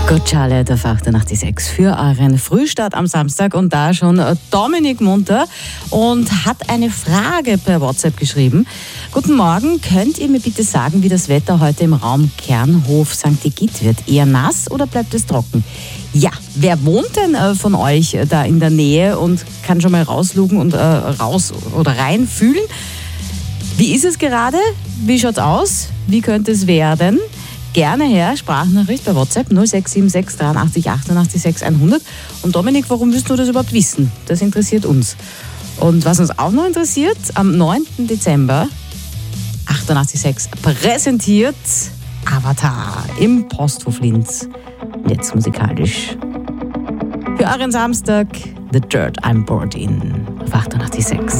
Gut, Charlotte auf 8.86 für euren Frühstart am Samstag und da schon Dominik munter und hat eine Frage per WhatsApp geschrieben. Guten Morgen, könnt ihr mir bitte sagen, wie das Wetter heute im Raum Kernhof St. Igitt wird? Eher nass oder bleibt es trocken? Ja, wer wohnt denn von euch da in der Nähe und kann schon mal rauslugen und raus oder rein fühlen? Wie ist es gerade? Wie schaut's aus? Wie könnte es werden? Gerne her, Sprachnachricht bei WhatsApp 0676 83 88 600. Und Dominik, warum willst du das überhaupt wissen? Das interessiert uns. Und was uns auch noch interessiert, am 9. Dezember 88.6 präsentiert Avatar im Posthof Linz. Und jetzt musikalisch für euren Samstag The Dirt I'm Bored In auf 88.6.